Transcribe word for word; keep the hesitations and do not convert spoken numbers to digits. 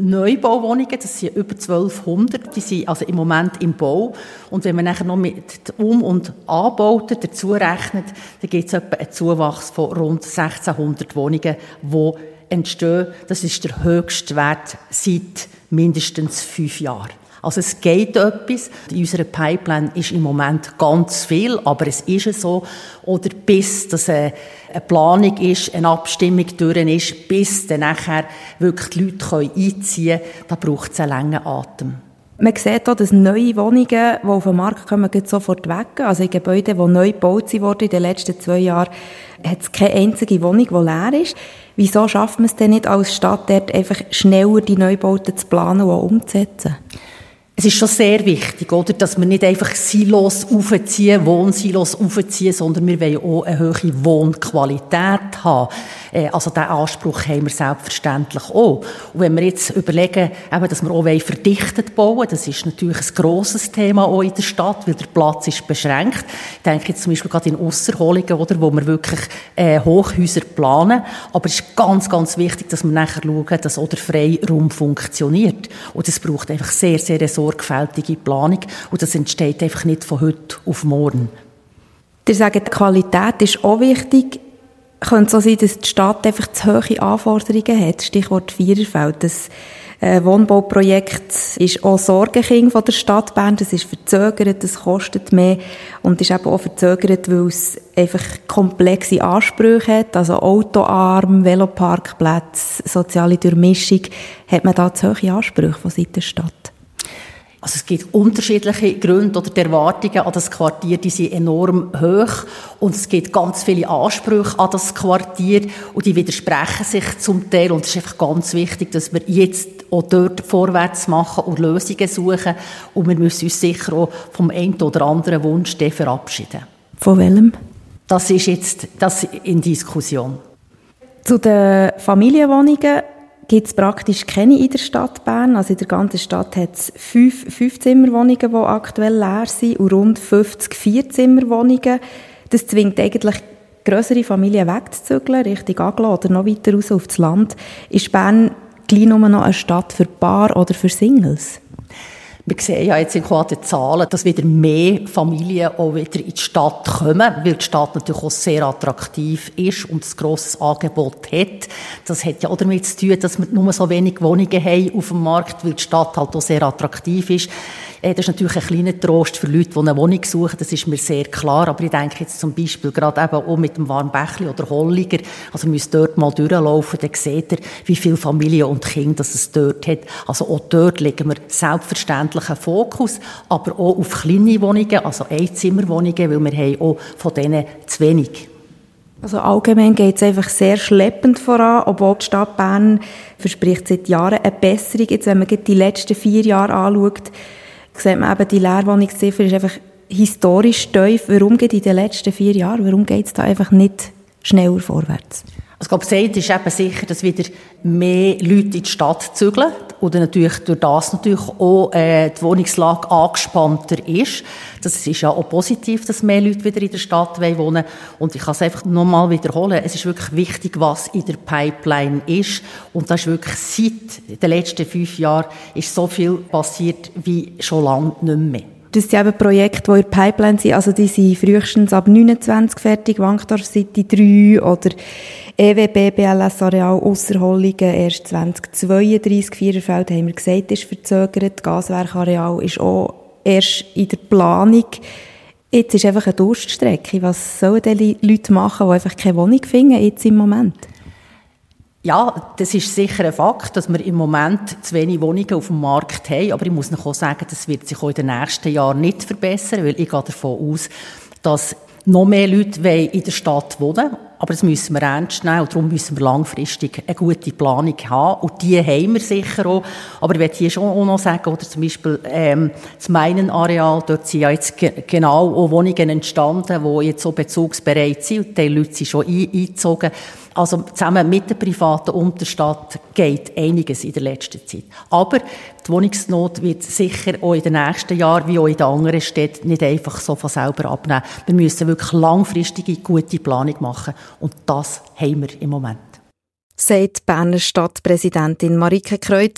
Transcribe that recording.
Neubauwohnungen, das sind über zwölfhundert, die sind also im Moment im Bau. Und wenn man nachher noch mit Um- und Anbauten dazu rechnet, dann gibt es etwa einen Zuwachs von rund sechzehnhundert Wohnungen, die entstehen. Das ist der höchste Wert seit mindestens fünf Jahren. Also es geht etwas. In unserer Pipeline ist im Moment ganz viel, aber es ist so. Oder bis das eine Planung ist, eine Abstimmung durch ist, bis dann nachher wirklich die Leute einziehen können, da braucht es einen langen Atem. Man sieht auch, dass neue Wohnungen, die auf den Markt kommen, sofort weggehen. Also in Gebäuden, die neu gebaut wurden in den letzten zwei Jahren, hat es keine einzige Wohnung, die leer ist. Wieso schafft man es denn nicht als Stadt, dort einfach schneller die Neubauten zu planen und auch umzusetzen? Es ist schon sehr wichtig, oder, dass wir nicht einfach Silos aufziehen, Wohnsilos aufziehen, sondern wir wollen auch eine hohe Wohnqualität haben. Also diesen Anspruch haben wir selbstverständlich auch. Und wenn wir jetzt überlegen, eben, dass wir auch verdichtet bauen, das ist natürlich ein grosses Thema auch in der Stadt, weil der Platz ist beschränkt. Ich denke jetzt zum Beispiel gerade in Ausserholingen, oder, wo wir wirklich äh, Hochhäuser planen. Aber es ist ganz, ganz wichtig, dass wir nachher schauen, dass auch der Freiraum funktioniert. Und das braucht einfach sehr, sehr eine sorgfältige Planung. Und das entsteht einfach nicht von heute auf morgen. Ihr sagt, die Qualität ist auch wichtig. Könnte es so sein, dass die Stadt einfach zu hohe Anforderungen hat? Stichwort Viererfeld. Das äh, Wohnbauprojekt ist auch Sorgenkind von der Stadt Bern. Das ist verzögert, das kostet mehr und ist eben auch verzögert, weil es einfach komplexe Ansprüche hat. Also Autoarm, Veloparkplätze, soziale Durchmischung. Hat man da zu hohe Ansprüche von Seiten der Stadt? Also es gibt unterschiedliche Gründe oder die Erwartungen an das Quartier, die sind enorm hoch und es gibt ganz viele Ansprüche an das Quartier und die widersprechen sich zum Teil und es ist einfach ganz wichtig, dass wir jetzt auch dort vorwärts machen und Lösungen suchen und wir müssen uns sicher auch vom einen oder anderen Wunsch verabschieden. Von welchem? Das ist jetzt das in Diskussion. Zu den Familienwohnungen gibt es praktisch keine in der Stadt Bern. Also in der ganzen Stadt hat es fünf Fünfzimmerwohnungen, die aktuell leer sind, und rund fünfzig Vierzimmerwohnungen. Das zwingt eigentlich grössere Familien wegzuzügeln, Richtung Agglo oder noch weiter raus aufs Land. Ist Bern gleich nur noch eine Stadt für Paar oder für Singles? Wir sehen ja jetzt in den Zahlen, dass wieder mehr Familien auch wieder in die Stadt kommen, weil die Stadt natürlich auch sehr attraktiv ist und ein grosses Angebot hat. Das hat ja auch damit zu tun, dass wir nur so wenig Wohnungen haben auf dem Markt, weil die Stadt halt auch sehr attraktiv ist. Das ist natürlich ein kleiner Trost für Leute, die eine Wohnung suchen, das ist mir sehr klar. Aber ich denke jetzt zum Beispiel gerade eben auch mit dem Warmbächli oder Holliger, also ihr müsst dort mal durchlaufen, dann seht ihr, wie viele Familien und Kinder das es dort hat. Also auch dort legen wir selbstverständlich einen Fokus, aber auch auf kleine Wohnungen, also Einzimmerwohnungen, weil wir haben auch von denen zu wenig. Also allgemein geht es einfach sehr schleppend voran, obwohl die Stadt Bern verspricht seit Jahren eine Besserung. Jetzt, wenn man die letzten vier Jahre anschaut, sieht man eben, die Leerwohnungsziffer ist einfach historisch tief. Warum geht in den letzten vier Jahren? Warum geht es da einfach nicht schneller vorwärts? Also, ich glaube, das eine ist eben sicher, dass wieder mehr Leute in die Stadt zügeln. Oder natürlich durch das natürlich auch äh, die Wohnungslage angespannter ist. Das ist ja auch positiv, dass mehr Leute wieder in der Stadt wohnen wollen. Und ich kann es einfach nochmal wiederholen. Es ist wirklich wichtig, was in der Pipeline ist. Und das ist wirklich seit den letzten fünf Jahren ist so viel passiert wie schon lange nicht mehr. Das sind eben Projekte, die in der Pipeline sind. Also die sind frühestens ab neunundzwanzig fertig, Wankdorf City drei oder E W B B L S Areal Ausserholligen erst zwanzig zweiunddreissig. Viererfeld haben wir gesagt, ist verzögert. Gaswerk Areal ist auch erst in der Planung. Jetzt ist einfach eine Durststrecke. Was sollen die Leute machen, die einfach keine Wohnung finden jetzt im Moment? Ja, das ist sicher ein Fakt, dass wir im Moment zu wenig Wohnungen auf dem Markt haben. Aber ich muss noch auch sagen, das wird sich auch in den nächsten Jahren nicht verbessern, weil ich gehe davon aus, dass noch mehr Leute in der Stadt wohnen. Aber das müssen wir ernst nehmen und darum müssen wir langfristig eine gute Planung haben. Und die haben wir sicher auch. Aber ich möchte hier schon auch noch sagen, oder zum Beispiel ähm, das Meinen-Areal, dort sind ja jetzt ge- genau auch Wohnungen entstanden, die jetzt so bezugsbereit sind. Und die Leute sind schon ein- eingezogen. Also zusammen mit der privaten und der Stadt geht einiges in der letzten Zeit. Aber die Wohnungsnot wird sicher auch in den nächsten Jahren, wie auch in den anderen Städten, nicht einfach so von selber abnehmen. Wir müssen wirklich langfristige, gute Planung machen. Und das haben wir im Moment. Sagt Berner Stadtpräsidentin Marike Kreut